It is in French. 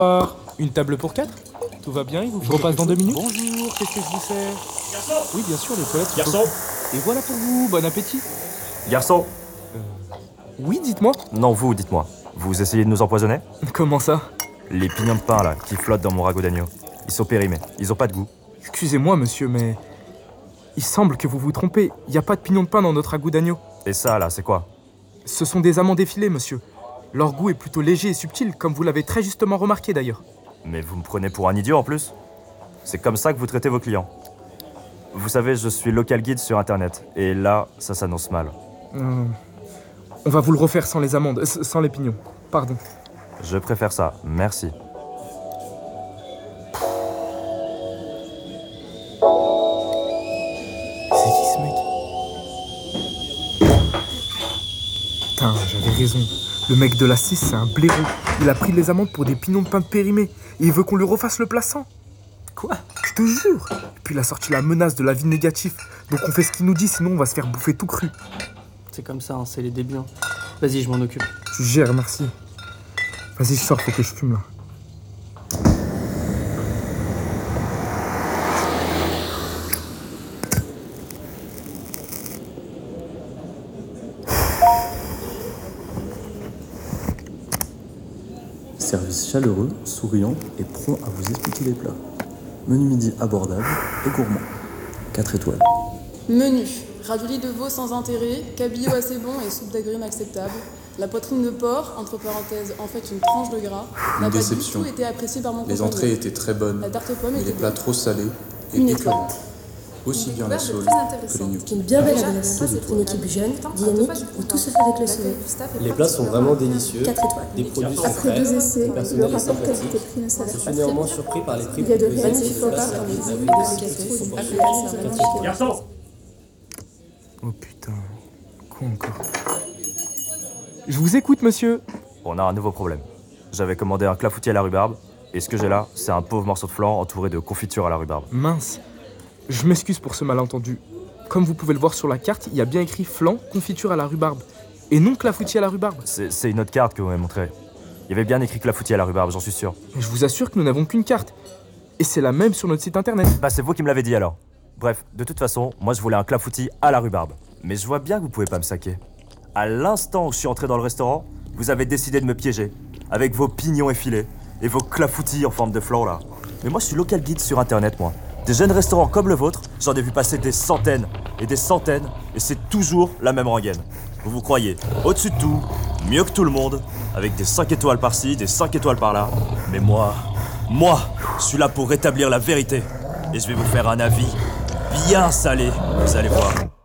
Une table pour 4? Tout va bien, il vous faut... Je repasse dans 2 minutes. Bonjour, qu'est-ce que je vous sers? Garçon! Oui, bien sûr, les toilettes sont... Garçon! Et voilà pour vous, bon appétit. Garçon! Oui, dites-moi. Non, vous, dites-moi. Vous essayez de nous empoisonner? Comment ça? Les pignons de pain, là, qui flottent dans mon ragoût d'agneau. Ils sont périmés, ils ont pas de goût. Excusez-moi, monsieur, mais... Il semble que vous vous trompez. Il n'y a pas de pignon de pain dans notre ragoût d'agneau. Et ça, là, c'est quoi? Ce sont des amandes effilées, monsieur. Leur goût est plutôt léger et subtil, comme vous l'avez très justement remarqué d'ailleurs. Mais vous me prenez pour un idiot en plus? C'est comme ça que vous traitez vos clients. Vous savez, je suis local guide sur internet, et là, ça s'annonce mal. On va vous le refaire sans les amandes, sans les pignons. Pardon. Je préfère ça, merci. C'est qui ce mec? Putain, j'avais raison. Le mec de la 6, c'est un blaireau. Il a pris les amandes pour des pignons de pain périmés. Et il veut qu'on lui refasse le plaçant. Quoi? Je te jure. Et puis il a sorti la menace de l'avis négatif. Donc on fait ce qu'il nous dit, sinon on va se faire bouffer tout cru. C'est comme ça, hein, c'est les débiles. Vas-y, je m'en occupe. Tu gères, merci. Vas-y, je sors, faut que je fume là. Service chaleureux, souriant et prompt à vous expliquer les plats. Menu midi abordable et gourmand. 4 étoiles. Menu. Raviolis de veau sans intérêt, cabillaud assez bon et soupe d'agrumes acceptable. La poitrine de porc, entre parenthèses, en fait une tranche de gras. Une N'a pas déception. du tout été appréciée par mon Les compagnon. entrées étaient très bonnes, La tarte pomme mais était les plats bonne. trop salés et Une écœurants. Aussi bien la découverte sole très que les intéressante. gnocchis. Une bien belle Déjà, adresse. ça, c'est Une équipe jeune, dynamique, où tout se fait avec le sourire. Les plats sont vraiment délicieux, 4 étoiles. des produits sont Après frais, 2 essais, des le personnels rapport sympathiques. qualité-prix ne s'avère Je pas suis très néanmoins bien. surpris par les prix Il y a de proposés. réels Les efforts places dans les sont îles, très des cafés, sont des parfaites. cafés. Garçon! Oh putain, quoi encore? Je vous écoute, monsieur. On a un nouveau problème. J'avais commandé un clafoutis à la rhubarbe, et ce que j'ai là, c'est un pauvre morceau de flan entouré de confiture à la rhubarbe. Mince. Je m'excuse pour ce malentendu. Comme vous pouvez le voir sur la carte, il y a bien écrit flan, confiture à la rhubarbe. Et non clafoutis à la rhubarbe. C'est une autre carte que vous m'avez montrée. Il y avait bien écrit clafoutis à la rhubarbe, j'en suis sûr. Et je vous assure que nous n'avons qu'une carte. Et c'est la même sur notre site internet. Bah c'est vous qui me l'avez dit alors. Bref, de toute façon, moi je voulais un clafoutis à la rhubarbe. Mais je vois bien que vous pouvez pas me saquer. À l'instant où je suis entré dans le restaurant, vous avez décidé de me piéger. Avec vos pignons effilés et vos clafoutis en forme de flan là. Mais moi je suis local guide sur internet moi. Des jeunes restaurants comme le vôtre, j'en ai vu passer des centaines, et c'est toujours la même rengaine. Vous vous croyez au-dessus de tout, mieux que tout le monde, avec des 5 étoiles par-ci, des 5 étoiles par-là. Mais moi, je suis là pour rétablir la vérité. Et je vais vous faire un avis bien salé, vous allez voir.